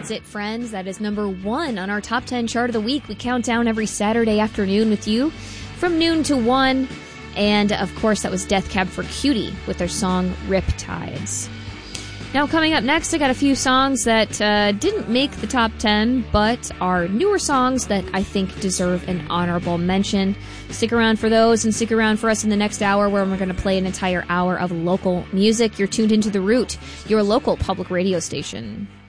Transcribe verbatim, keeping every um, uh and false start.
That's It, Friends. That is number one on our top ten chart of the week. We count down every Saturday afternoon with you from noon to one. And, of course, that was Death Cab for Cutie with their song Riptides. Now, coming up next, I got a few songs that uh, didn't make the top ten, but are newer songs that I think deserve an honorable mention. Stick around for those, and stick around for us in the next hour, where we're going to play an entire hour of local music. You're tuned into The Root, your local public radio station.